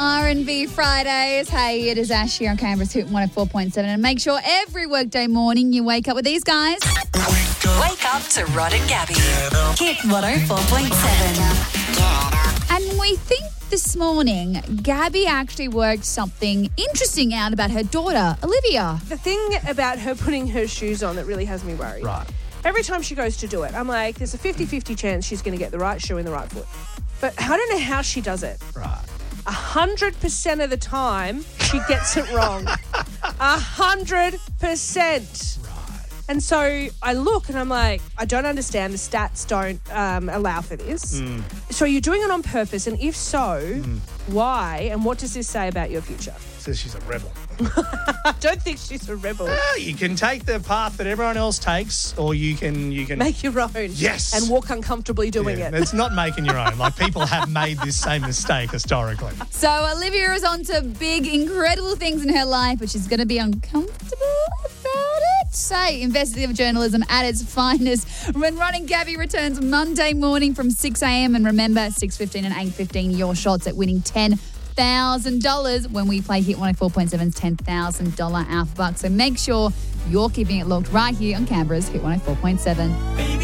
R&B Fridays. Hey, it is Ash here on Canberra's Hit 104.7. And make sure every workday morning you wake up with these guys. Wake up to Rod and Gabby. Hit 104.7. And we think this morning, Gabby actually worked something interesting out about her daughter, Olivia. The thing about her putting her shoes on that really has me worried. Right. Every time she goes to do it, I'm like, there's a 50-50 chance she's going to get the right shoe in the right foot. But I don't know how she does it. Right. 100% of the time, she gets it wrong. 100%. And so I look and I'm like, I don't understand. The stats don't allow for this. So are you doing it on purpose? And if so, why? And what does this say about your future? Says she's a rebel. I don't think she's a rebel. Well, you can take the path that everyone else takes, or you can Make your own. Yes. And walk uncomfortably doing it. It's not making your own. Like, people have made this same mistake historically. So Olivia is on to big, incredible things in her life, but she's going to be uncomfortable about it. Say, investigative journalism at its finest. When Ron and Gabby returns Monday morning from 6 a.m. And remember, 6:15 and 8:15, your shots at winning $10,000 when we play Hit 104.7's $10,000 Alpha Bucks. So make sure you're keeping it locked right here on Canberra's Hit 104.7.